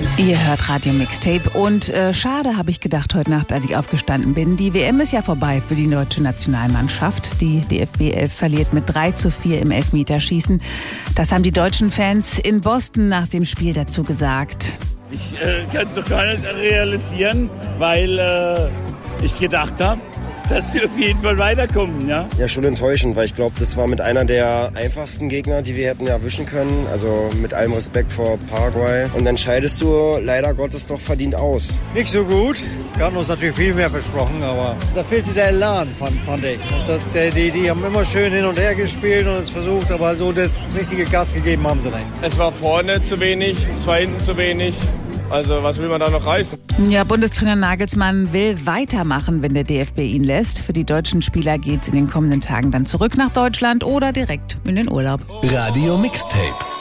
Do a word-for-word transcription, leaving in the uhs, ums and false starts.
Ihr hört Radio Mixtape und äh, schade, habe ich gedacht heute Nacht, als ich aufgestanden bin. Die W M ist ja vorbei für die deutsche Nationalmannschaft. Die D F B elf verliert mit drei zu vier im Elfmeterschießen. Das haben die deutschen Fans in Boston nach dem Spiel dazu gesagt. Ich äh, kann es doch gar nicht realisieren, weil äh, ich gedacht habe, dass sie auf jeden Fall weiterkommen, ja? Ja, schon enttäuschend, weil ich glaube, das war mit einer der einfachsten Gegner, die wir hätten erwischen können. Also mit allem Respekt vor Paraguay. Und dann scheidest du leider Gottes doch verdient aus. Nicht so gut. Wir hatten uns natürlich viel mehr versprochen, aber da fehlte der Elan, fand, fand ich. Und das, der, die, die haben immer schön hin und her gespielt und es versucht, aber so das richtige Gas gegeben haben sie nicht. Es war vorne zu wenig, es war hinten zu wenig. Also was will man da noch reißen? Ja, Bundestrainer Nagelsmann will weitermachen, wenn der D F B ihn lässt. Für die deutschen Spieler geht es in den kommenden Tagen dann zurück nach Deutschland oder direkt in den Urlaub. Radio Mixtape.